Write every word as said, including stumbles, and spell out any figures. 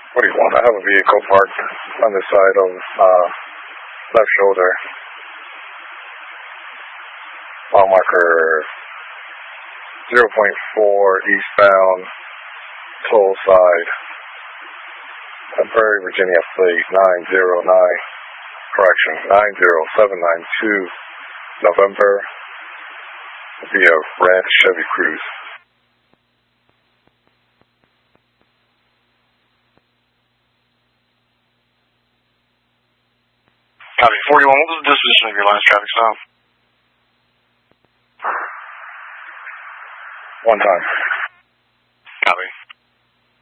forty-one, I have a vehicle parked on the side of uh, left shoulder. Mile marker zero point four eastbound, toll side. Prairie, Virginia plate nine zero nine, correction, nine zero seven nine two, November, via red Chevy Cruze. Copy. forty-one, what was the disposition of your last traffic stop? One time.